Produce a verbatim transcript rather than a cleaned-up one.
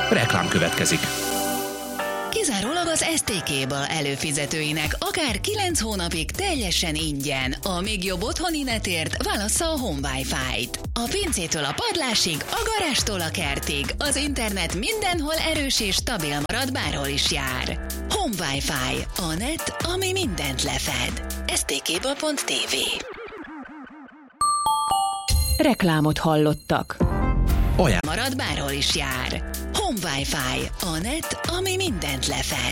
Reklám következik. Kizárólag az es té ká-ből előfizetőinek akár kilenc hónapig teljesen ingyen. A még jobb otthoni netért válassza a Home Wi-Fi-t. A pincétől a padlásig, a garástól a kertig. Az internet mindenhol erős és stabil marad, bárhol is jár. Home Wi-Fi. A net, ami mindent lefed. es té ká pont té vé. Reklámot hallottak. Olyan Marad, bárhol is jár. Home Wi-Fi. A net, ami mindent lefed.